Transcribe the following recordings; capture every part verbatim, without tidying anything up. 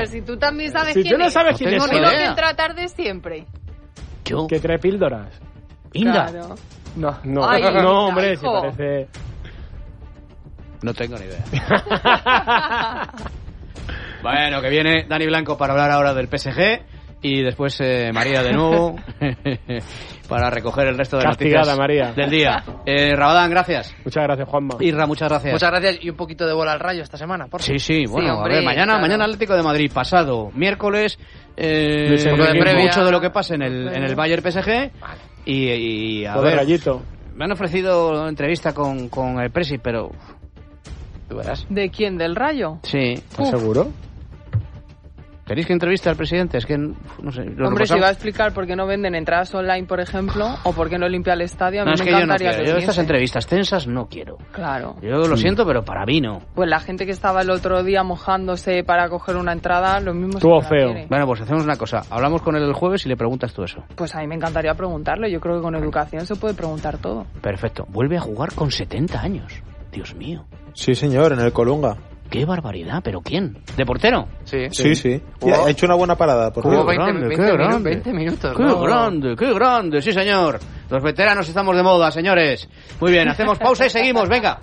pero si tú también sabes si quién tú no es. sabes quién es. No tengo que entrar tarde siempre. ¿Yo? Que trae píldoras. ¿Inda? Claro. No, no, Ay, no, hombre, hijo. si parece... No tengo ni idea. Bueno, que viene Dani Blanco para hablar ahora del P S G y después eh, María de nuevo para recoger el resto de Castigada, noticias María. del día. Eh, Rabadán, gracias. Muchas gracias, Juanma. Irra, muchas gracias. Muchas gracias y un poquito de bola al Rayo esta semana, por Sí, sí, bueno, Sí, hombre, a ver, mañana, claro. mañana Atlético de Madrid, pasado miércoles, eh, Luis Enrique. de Previa. mucho de lo que pase en el, en el Bayern P S G y, y a Todo ver, rayito. me han ofrecido entrevista con, con el Presi, pero tú verás. ¿De quién? ¿Del Rayo? Sí. ¿Estás seguro? ¿Queréis que entreviste al presidente? Es que, no sé... lo Hombre, si repasamos. va a explicar por qué no venden entradas online, por ejemplo, o por qué no limpia el estadio, a mí No, es me que yo no encantaría quiero. que Yo viniese. estas entrevistas tensas no quiero. Claro. Yo lo siento, pero para mí no. Pues la gente que estaba el otro día mojándose para coger una entrada, lo mismo Estuvo se la feo. quiere. Bueno, pues hacemos una cosa. Hablamos con él el jueves y le preguntas tú eso. Pues a mí me encantaría preguntarle. Yo creo que con educación se puede preguntar todo. Perfecto. Vuelve a jugar con setenta años. Dios mío. Sí, señor, en el Colunga. ¡Qué barbaridad! ¿Pero quién? ¿De portero? Sí. Sí, sí. Y Jugó- ha hecho una buena parada, por Jugó cierto. veinte, grande, veinte qué minu- grande. veinte minutos. ¡Qué ¿no? grande! ¡Qué grande! Sí, señor. Los veteranos estamos de moda, señores. Muy bien, hacemos pausa y seguimos. Venga.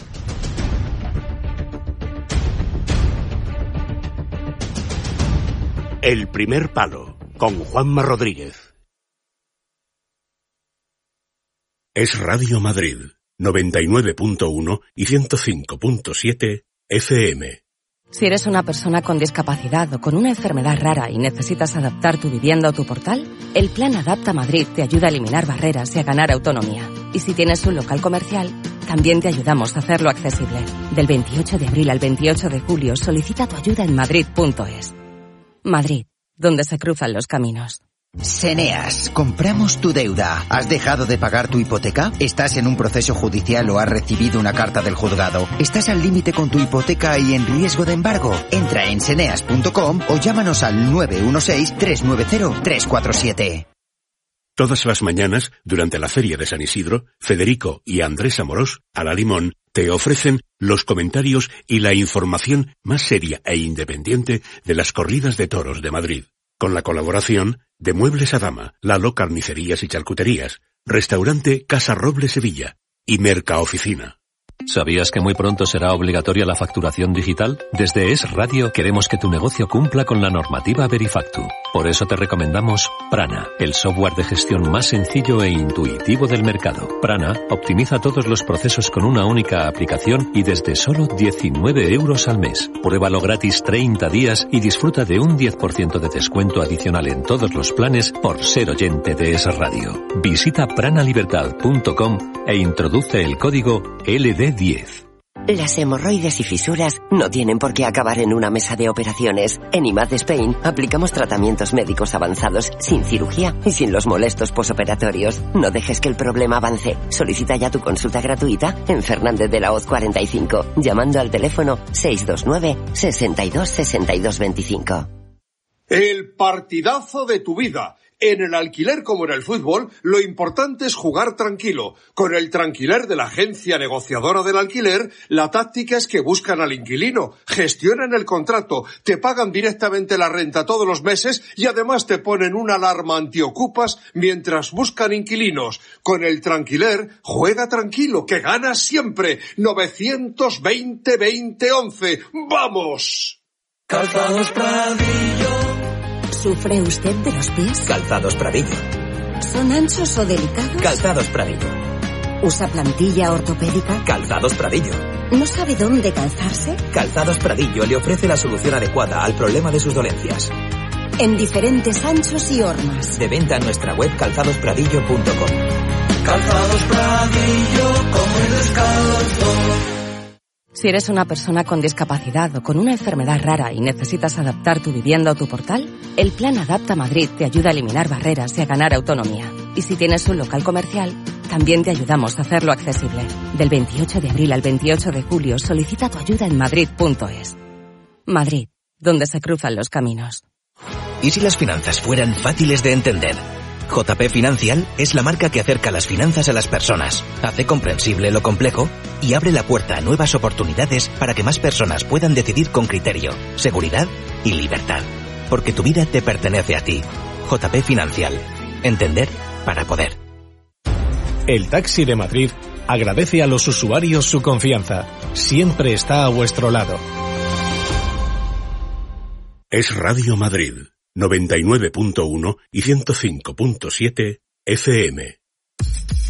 El primer palo, con Juanma Rodríguez. Es Radio Madrid, noventa y nueve punto uno y ciento cinco punto siete F M. Si eres una persona con discapacidad o con una enfermedad rara y necesitas adaptar tu vivienda o tu portal, el Plan Adapta Madrid te ayuda a eliminar barreras y a ganar autonomía. Y si tienes un local comercial, también te ayudamos a hacerlo accesible. Del veintiocho de abril al veintiocho de julio, solicita tu ayuda en madrid punto es. Madrid, donde se cruzan los caminos. Seneas, compramos tu deuda. ¿Has dejado de pagar tu hipoteca? ¿Estás en un proceso judicial o has recibido una carta del juzgado? ¿Estás al límite con tu hipoteca y en riesgo de embargo? Entra en seneas punto com o llámanos al nueve uno seis, tres nueve cero, tres cuatro siete. Todas las mañanas, durante la Feria de San Isidro, Federico y Andrés Amorós, a la Limón, te ofrecen los comentarios y la información más seria e independiente de las corridas de toros de Madrid. Con la colaboración de Muebles Adama, Lalo Carnicerías y Charcuterías, Restaurante Casa Roble Sevilla y Mercaoficina. ¿Sabías que muy pronto será obligatoria la facturación digital? Desde Es Radio queremos que tu negocio cumpla con la normativa Verifactu. Por eso te recomendamos Prana, el software de gestión más sencillo e intuitivo del mercado. Prana optimiza todos los procesos con una única aplicación y desde solo diecinueve euros al mes. Pruébalo gratis treinta días y disfruta de un diez por ciento de descuento adicional en todos los planes por ser oyente de Es Radio. Visita pranalibertad punto com e introduce el código L D diez. Las hemorroides y fisuras no tienen por qué acabar en una mesa de operaciones. En I M A D Spain aplicamos tratamientos médicos avanzados sin cirugía y sin los molestos posoperatorios. No dejes que el problema avance. Solicita ya tu consulta gratuita en Fernández de la Hoz cuarenta y cinco, llamando al teléfono seis dos nueve, sesenta y dos, sesenta y dos veinticinco. El partidazo de tu vida. En el alquiler como en el fútbol, lo importante es jugar tranquilo. Con el Tranquiler de la agencia negociadora del alquiler, la táctica es que buscan al inquilino, gestionan el contrato, te pagan directamente la renta todos los meses y además te ponen una alarma antiocupas mientras buscan inquilinos. Con el Tranquiler, juega tranquilo, que ganas siempre. novecientos veinte, veinte, once. ¡Vamos! Calzados Pradillo. ¿Sufre usted de los pies? Calzados Pradillo. ¿Son anchos o delicados? Calzados Pradillo. ¿Usa plantilla ortopédica? Calzados Pradillo. ¿No sabe dónde calzarse? Calzados Pradillo le ofrece la solución adecuada al problema de sus dolencias. En diferentes anchos y hormas. De venta en nuestra web calzados pradillo punto com. Calzados Pradillo, como el descalzo. Si eres una persona con discapacidad o con una enfermedad rara y necesitas adaptar tu vivienda o tu portal, el Plan Adapta Madrid te ayuda a eliminar barreras y a ganar autonomía. Y si tienes un local comercial, también te ayudamos a hacerlo accesible. Del veintiocho de abril al veintiocho de julio, solicita tu ayuda en madrid punto es. Madrid, donde se cruzan los caminos. ¿Y si las finanzas fueran fáciles de entender? J P Financial es la marca que acerca las finanzas a las personas, hace comprensible lo complejo y abre la puerta a nuevas oportunidades para que más personas puedan decidir con criterio, seguridad y libertad. porque tu vida te pertenece a ti. J P Financial. Entender para poder. El Taxi de Madrid agradece a los usuarios su confianza. Siempre está a vuestro lado. Es Radio Madrid, noventa y nueve punto uno y ciento cinco punto siete F M.